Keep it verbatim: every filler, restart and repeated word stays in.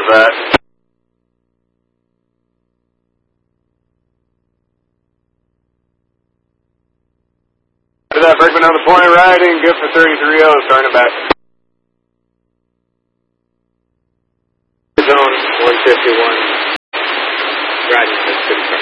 was that. After that, Brickman on the point, riding, good for thirty-three oh, starting it back. Zone one fifty-one, riding for fifty-five.